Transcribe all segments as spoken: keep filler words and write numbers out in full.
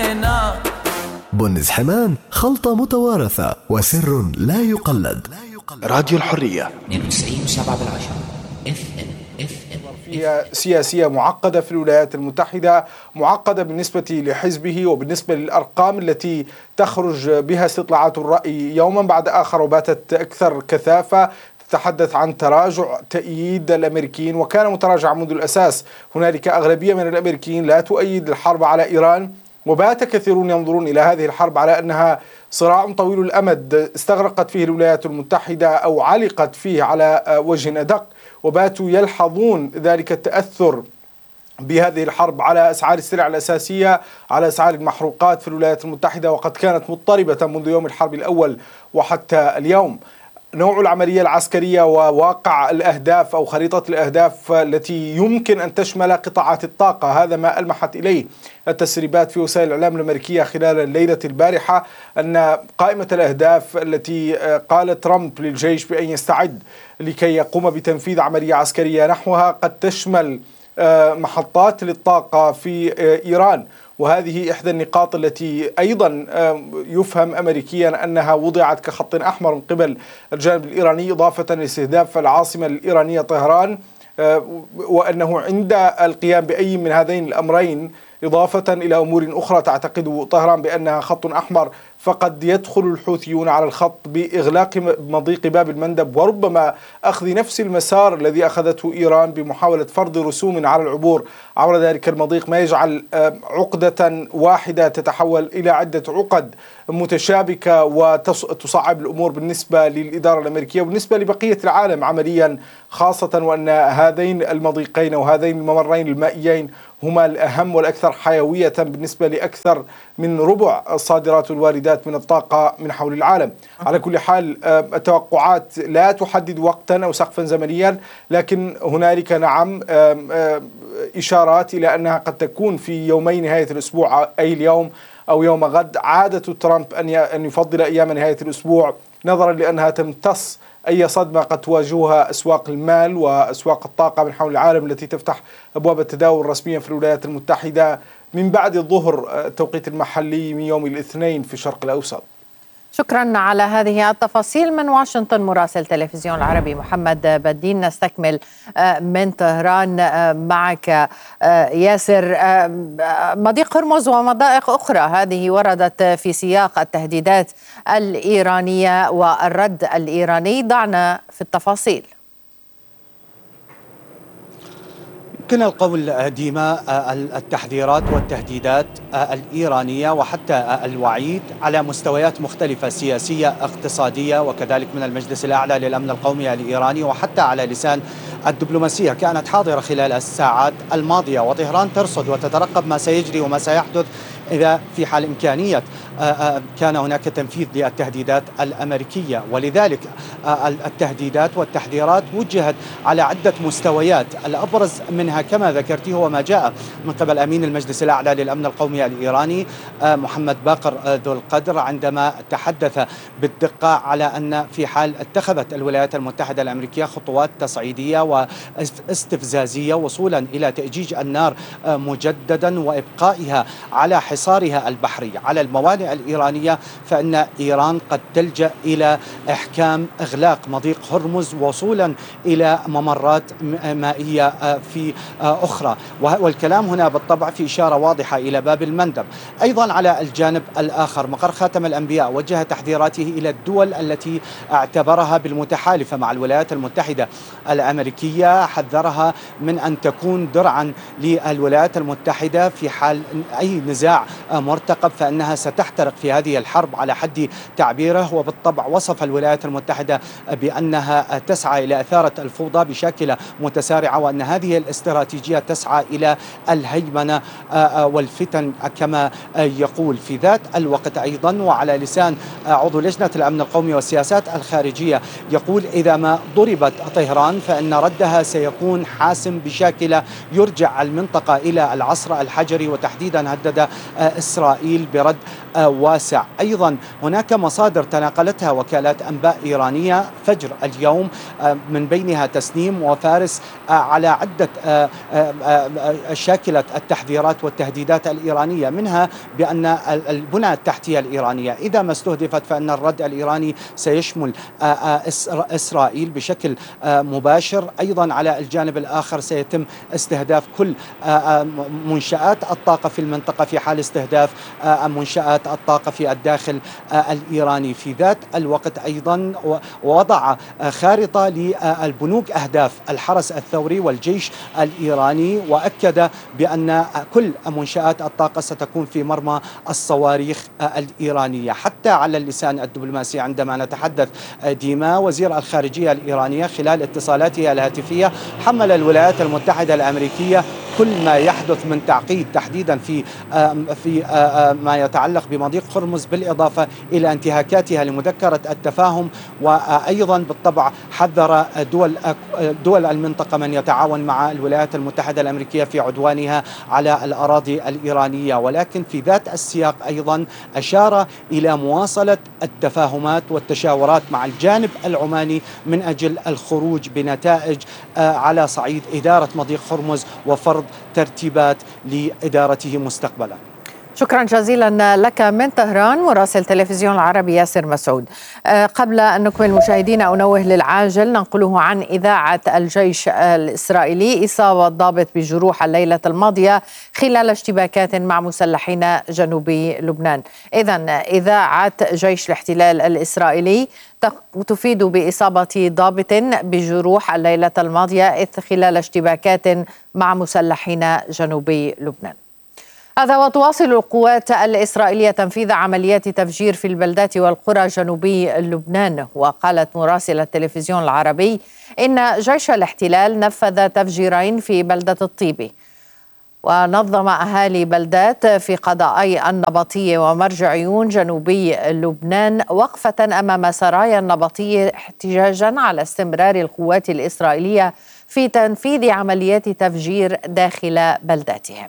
علينا. بنز حمان، خلطة متوارثة وسر لا يقلد. راديو الحرية اثنين وتسعين وسبعة بالعشرة اف ام اف ام. هي سياسية معقدة في الولايات المتحدة، معقدة بالنسبة لحزبه وبالنسبة للأرقام التي تخرج بها استطلاعات الرأي يوما بعد آخر، وباتت أكثر كثافة. تتحدث عن تراجع تأييد الأمريكيين، وكان متراجع منذ الأساس. هنالك أغلبية من الأمريكيين لا تؤيد الحرب على إيران، وبات كثيرون ينظرون إلى هذه الحرب على أنها صراع طويل الأمد استغرقت فيه الولايات المتحدة أو علقت فيه على وجه أدق، وباتوا يلحظون ذلك التأثر بهذه الحرب على أسعار السلع الأساسية، على أسعار المحروقات في الولايات المتحدة، وقد كانت مضطربة منذ يوم الحرب الأول وحتى اليوم. نوع العملية العسكرية وواقع الأهداف أو خريطة الأهداف التي يمكن أن تشمل قطاعات الطاقة، هذا ما ألمحت إليه التسريبات في وسائل الإعلام الأمريكية خلال الليلة البارحة، أن قائمة الأهداف التي قال ترامب للجيش بأن يستعد لكي يقوم بتنفيذ عملية عسكرية نحوها قد تشمل محطات للطاقة في إيران. وهذه إحدى النقاط التي أيضا يفهم أمريكيا أنها وضعت كخط أحمر من قبل الجانب الإيراني، إضافة لاستهداف العاصمة الإيرانية طهران، وأنه عند القيام بأي من هذين الأمرين إضافة إلى أمور أخرى تعتقد طهران بأنها خط أحمر، فقد يدخل الحوثيون على الخط بإغلاق مضيق باب المندب، وربما أخذ نفس المسار الذي أخذته إيران بمحاولة فرض رسوم على العبور عبر ذلك المضيق، ما يجعل عقدة واحدة تتحول إلى عدة عقد متشابكة وتصعب الأمور بالنسبة للإدارة الأمريكية وبالنسبة لبقية العالم عمليا، خاصة وأن هذين المضيقين وهذين الممرين المائيين هما الأهم والأكثر حيوية بالنسبة لأكثر من ربع الصادرات والواردات من الطاقة من حول العالم. على كل حال التوقعات لا تحدد وقتا أو سقفا زمنيا، لكن هنالك نعم إشارات إلى أنها قد تكون في يومي نهاية الأسبوع، أي اليوم أو يوم غد. عادة ترامب أن يفضل أيام نهاية الأسبوع نظرا لأنها تمتص أي صدمة قد تواجهها أسواق المال وأسواق الطاقة من حول العالم التي تفتح أبواب التداول رسميا في الولايات المتحدة من بعد الظهر التوقيت المحلي من يوم الاثنين في الشرق الأوسط. شكرا على هذه التفاصيل من واشنطن مراسل تلفزيون العربي محمد بدين. نستكمل من طهران معك ياسر. مضيق هرمز ومضائق أخرى هذه وردت في سياق التهديدات الإيرانية والرد الإيراني، ضعنا في التفاصيل. يمكن القول ديما التحذيرات والتهديدات الإيرانية وحتى الوعيد على مستويات مختلفة سياسية اقتصادية وكذلك من المجلس الأعلى للأمن القومي الإيراني وحتى على لسان الدبلوماسية كانت حاضرة خلال الساعات الماضية، وطهران ترصد وتترقب ما سيجري وما سيحدث إذا في حال إمكانية كان هناك تنفيذ للتهديدات الأمريكية. ولذلك التهديدات والتحذيرات وجهت على عدة مستويات، الأبرز منها كما ذكرت هو ما جاء من قبل أمين المجلس الأعلى للأمن القومي الإيراني محمد باقر ذو القدر، عندما تحدث بالدقة على أن في حال اتخذت الولايات المتحدة الأمريكية خطوات تصعيدية واستفزازية وصولا إلى تأجيج النار مجددا وإبقائها على حصارها البحري على الموانئ الإيرانية، فإن إيران قد تلجأ إلى إحكام إغلاق مضيق هرمز وصولا إلى ممرات مائية في أخرى. والكلام هنا بالطبع في إشارة واضحة إلى باب المندب. أيضا على الجانب الآخر مقر خاتم الأنبياء وجه تحذيراته إلى الدول التي اعتبرها بالمتحالفة مع الولايات المتحدة الأمريكية، حذرها من أن تكون درعا للولايات المتحدة في حال أي نزاع مرتقب فإنها ستحترق في هذه الحرب على حد تعبيره. وبالطبع وصف الولايات المتحدة بأنها تسعى إلى إثارة الفوضى بشاكلة متسارعة، وأن هذه الاستراتيجية تسعى إلى الهيمنة والفتن كما يقول. في ذات الوقت أيضا وعلى لسان عضو لجنة الأمن القومي والسياسات الخارجية يقول إذا ما ضربت طهران فإن رد ردها سيكون حاسم بشاكلة يرجع المنطقة إلى العصر الحجري، وتحديدا هدد إسرائيل برد واسع. أيضا هناك مصادر تناقلتها وكالات أنباء إيرانية فجر اليوم من بينها تسنيم وفارس على عدة شاكلة التحذيرات والتهديدات الإيرانية، منها بأن البنى التحتية الإيرانية إذا ما استهدفت فإن الرد الإيراني سيشمل إسرائيل بشكل مباشر. أيضا على الجانب الآخر سيتم استهداف كل منشآت الطاقة في المنطقة في حال استهداف منشآت الطاقة في الداخل الإيراني. في ذات الوقت أيضا وضع خارطة للبنوك أهداف الحرس الثوري والجيش الإيراني، وأكد بأن كل منشآت الطاقة ستكون في مرمى الصواريخ الإيرانية. حتى على اللسان الدبلوماسي عندما نتحدث ديما وزير الخارجية الإيرانية خلال اتصالاتها الهاتفية حمل الولايات المتحدة الأمريكية كل ما يحدث من تعقيد تحديدا في في ما يتعلق بمضيق هرمز، بالإضافة إلى انتهاكاتها لمذكرة التفاهم. وأيضا بالطبع حذر دول دول المنطقة من يتعاون مع الولايات المتحدة الأمريكية في عدوانها على الأراضي الإيرانية. ولكن في ذات السياق أيضا أشار إلى مواصلة التفاهمات والتشاورات مع الجانب العماني من أجل الخروج بنتائج على صعيد إدارة مضيق هرمز وفرض ترتيبات لإدارته مستقبلا. شكرا جزيلا لك من طهران مراسل تلفزيون العربي ياسر مسعود. قبل أن نكمل مشاهدينا أنوه للعاجل ننقله عن إذاعة الجيش الإسرائيلي إصابة ضابط بجروح الليلة الماضية خلال اشتباكات مع مسلحين جنوبي لبنان. إذن إذاعة جيش الاحتلال الإسرائيلي تفيد بإصابة ضابط بجروح الليلة الماضية إثر خلال اشتباكات مع مسلحين جنوبي لبنان. هذا وتواصل القوات الإسرائيلية تنفيذ عمليات تفجير في البلدات والقرى جنوبي لبنان. وقالت مراسلة التلفزيون العربي إن جيش الاحتلال نفذ تفجيرين في بلدة الطيبي. ونظم أهالي بلدات في قضائي النبطية ومرج عيون جنوبي لبنان وقفة أمام سرايا النبطية احتجاجا على استمرار القوات الإسرائيلية في تنفيذ عمليات تفجير داخل بلداتهم.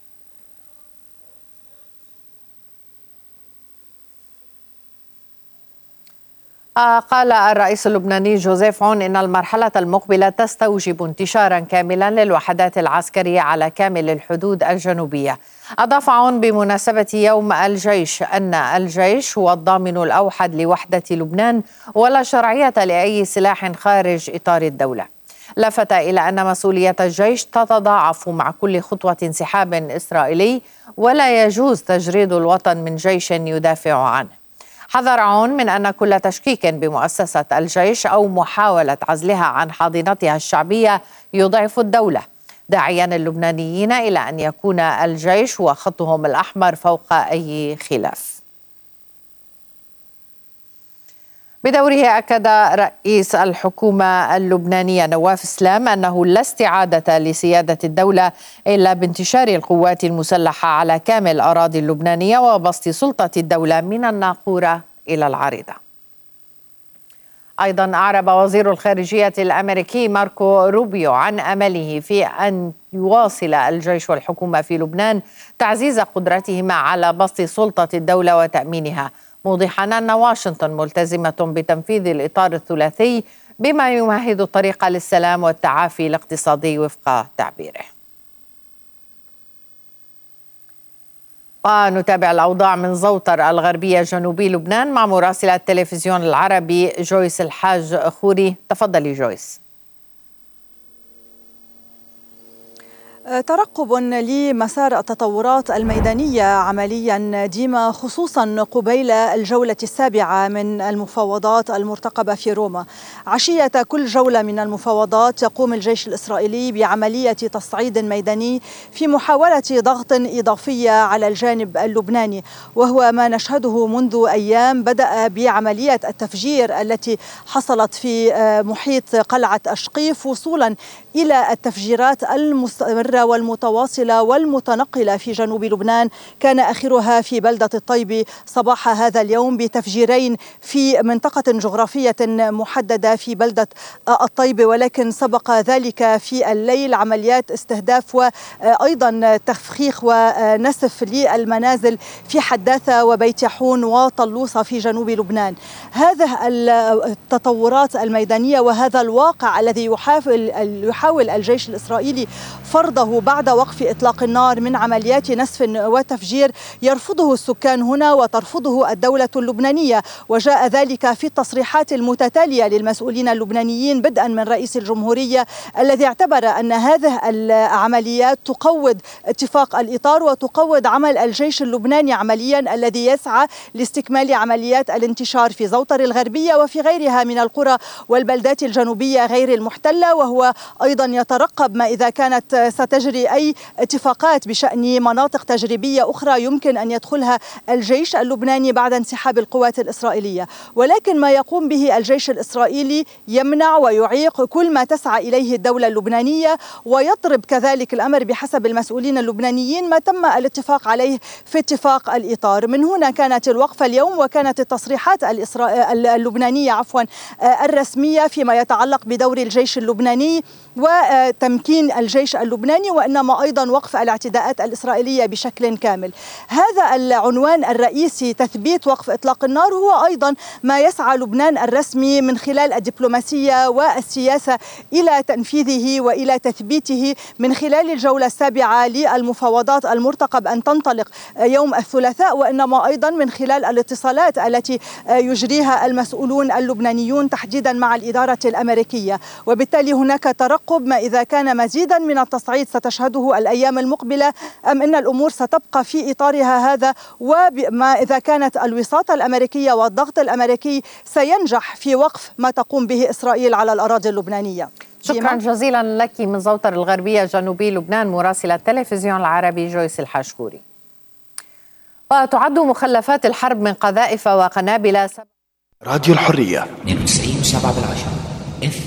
قال الرئيس اللبناني جوزيف عون إن المرحلة المقبلة تستوجب انتشارا كاملا للوحدات العسكرية على كامل الحدود الجنوبية. أضاف عون بمناسبة يوم الجيش أن الجيش هو الضامن الأوحد لوحدة لبنان ولا شرعية لأي سلاح خارج إطار الدولة. لفت إلى أن مسؤولية الجيش تتضاعف مع كل خطوة انسحاب إسرائيلي ولا يجوز تجريد الوطن من جيش يدافع عنه. حذر عون من أن كل تشكيك بمؤسسة الجيش أو محاولة عزلها عن حاضنتها الشعبية يضعف الدولة، داعيا اللبنانيين إلى أن يكون الجيش هو خطهم الأحمر فوق أي خلاف. بدوره أكد رئيس الحكومة اللبنانية نواف سلام أنه لا استعادة لسيادة الدولة إلا بانتشار القوات المسلحة على كامل الأراضي اللبنانية وبسط سلطة الدولة من الناقورة إلى العريضة. أيضا أعرب وزير الخارجية الأمريكي ماركو روبيو عن أمله في أن يواصل الجيش والحكومة في لبنان تعزيز قدرتهما على بسط سلطة الدولة وتأمينها، موضحا أن واشنطن ملتزمة بتنفيذ الإطار الثلاثي بما يمهد الطريق للسلام والتعافي الاقتصادي وفق تعبيره. ونتابع الأوضاع من زوطر الغربية جنوبي لبنان مع مراسلة التلفزيون العربي جويس الحاج خوري. تفضلي جويس. ترقب لمسار التطورات الميدانية عمليا ديما، خصوصا قبيل الجولة السابعة من المفاوضات المرتقبة في روما. عشية كل جولة من المفاوضات يقوم الجيش الإسرائيلي بعملية تصعيد ميداني في محاولة ضغط إضافية على الجانب اللبناني، وهو ما نشهده منذ أيام. بدأ بعملية التفجير التي حصلت في محيط قلعة أشقيف وصولا إلى التفجيرات المستمرة المستمرة والمتواصلة والمتنقلة في جنوب لبنان، كان آخرها في بلدة الطيب صباح هذا اليوم بتفجيرين في منطقة جغرافية محددة في بلدة الطيب، ولكن سبق ذلك في الليل عمليات استهداف وأيضا تفخيخ ونسف للمنازل في حداثة وبيت حون وطلوصة في جنوب لبنان. هذه التطورات الميدانية وهذا الواقع الذي يحاول يحاول الجيش الإسرائيلي فرضه بعد وقف إطلاق النار من عمليات نسف وتفجير يرفضه السكان هنا وترفضه الدولة اللبنانية، وجاء ذلك في التصريحات المتتالية للمسؤولين اللبنانيين بدءا من رئيس الجمهورية الذي اعتبر أن هذه العمليات تقوض اتفاق الإطار وتقوض عمل الجيش اللبناني عمليا الذي يسعى لاستكمال عمليات الانتشار في زوطر الغربية وفي غيرها من القرى والبلدات الجنوبية غير المحتلة، وهو أيضا يترقب ما إذا كانت ستجري أي اتفاقات بشأن مناطق تجريبية أخرى يمكن أن يدخلها الجيش اللبناني بعد انسحاب القوات الإسرائيلية. ولكن ما يقوم به الجيش الإسرائيلي يمنع ويعيق كل ما تسعى إليه الدولة اللبنانية، ويضرب كذلك الأمر بحسب المسؤولين اللبنانيين ما تم الاتفاق عليه في اتفاق الإطار. من هنا كانت الوقفة اليوم، وكانت التصريحات اللبنانية عفوا الرسمية فيما يتعلق بدور الجيش اللبناني وتمكين الجيش اللبناني، وإنما أيضا وقف الاعتداءات الإسرائيلية بشكل كامل. هذا العنوان الرئيسي تثبيت وقف إطلاق النار هو أيضا ما يسعى لبنان الرسمي من خلال الدبلوماسية والسياسة إلى تنفيذه وإلى تثبيته من خلال الجولة السابعة للمفاوضات المرتقب أن تنطلق يوم الثلاثاء، وإنما أيضا من خلال الاتصالات التي يجريها المسؤولون اللبنانيون تحديدا مع الإدارة الأمريكية. وبالتالي هناك ترقب ما إذا كان مزيدا من التصعيد ستشهده الأيام المقبلة أم أن الأمور ستبقى في إطارها هذا، وما إذا كانت الوساطة الأمريكية والضغط الأمريكي سينجح في وقف ما تقوم به إسرائيل على الأراضي اللبنانية. شكرا جزيلا لك من زوطر الغربية جنوبي لبنان مراسلة التلفزيون العربي جويس الحاشكوري. وتعد مخلفات الحرب من قذائف وقنابل راديو الحرية اثنين وتسعين وسبعة بالعشرة.